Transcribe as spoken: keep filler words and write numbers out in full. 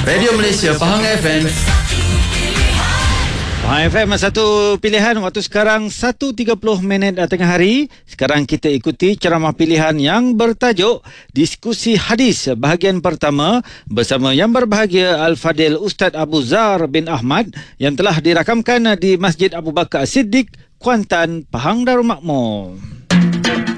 Radio Malaysia Pahang F M. Pahang F M satu pilihan. Waktu sekarang satu tiga puluh minit tengah hari. Sekarang kita ikuti ceramah pilihan yang bertajuk Diskusi Hadis bahagian pertama bersama yang berbahagia Al-Fadil Ustaz Abu Zar bin Ahmad yang telah dirakamkan di Masjid Abu Bakar Siddiq, Kuantan, Pahang Darul Makmur.